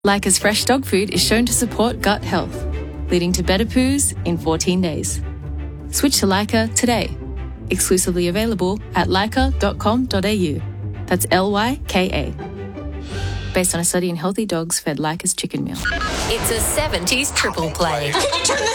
Lyca's fresh dog food is shown to support gut health, leading to better poos in 14 days. Switch to Lyca today. Exclusively available at lyca.com.au. That's Lyka. Based on a study in healthy dogs fed Lyca's chicken meal. It's a 70s triple play.